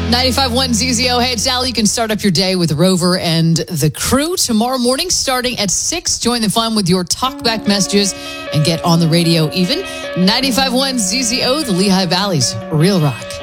95.1 ZZO. Hey, it's Sally. You can start up your day with Rover and the crew. Tomorrow morning, starting at 6, join the fun with your talkback messages and get on the radio even. 95.1 ZZO, the Lehigh Valley's Real Rock.